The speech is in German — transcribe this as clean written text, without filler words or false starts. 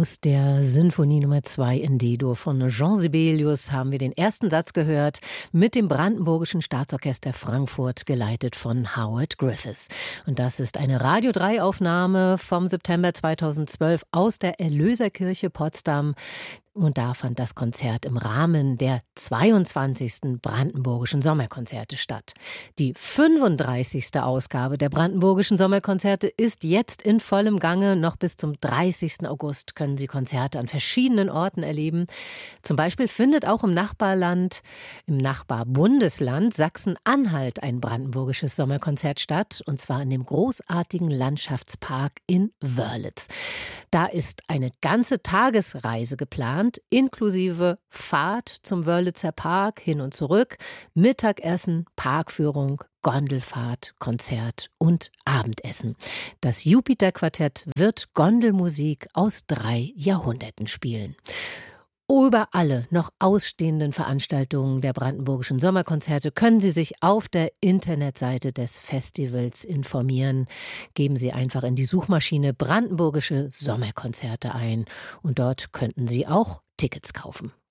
Aus der Sinfonie Nummer 2 in D-Dur von Jean Sibelius haben wir den ersten Satz gehört mit dem Brandenburgischen Staatsorchester Frankfurt, geleitet von Howard Griffiths. Und das ist eine Radio 3 Aufnahme vom September 2012 aus der Erlöserkirche Potsdam. Und da fand das Konzert im Rahmen der 22. Brandenburgischen Sommerkonzerte statt. Die 35. Ausgabe der Brandenburgischen Sommerkonzerte ist jetzt in vollem Gange. Noch bis zum 30. August können Sie Konzerte an verschiedenen Orten erleben. Zum Beispiel findet auch im Nachbarbundesland Sachsen-Anhalt ein brandenburgisches Sommerkonzert statt. Und zwar in dem großartigen Landschaftspark in Wörlitz. Da ist eine ganze Tagesreise geplant, inklusive Fahrt zum Wörlitzer Park hin und zurück, Mittagessen, Parkführung, Gondelfahrt, Konzert und Abendessen. Das Jupiter-Quartett wird Gondelmusik aus 3 Jahrhunderten spielen. Über alle noch ausstehenden Veranstaltungen der Brandenburgischen Sommerkonzerte können Sie sich auf der Internetseite des Festivals informieren. Geben Sie einfach in die Suchmaschine Brandenburgische Sommerkonzerte ein und dort könnten Sie auch Tickets kaufen.